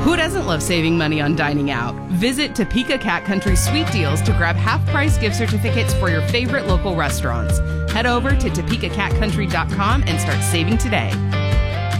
Who doesn't love saving money on dining out? Visit Topeka Cat Country Sweet Deals to grab half-price gift certificates for your favorite local restaurants. Head over to topekacatcountry.com and start saving today.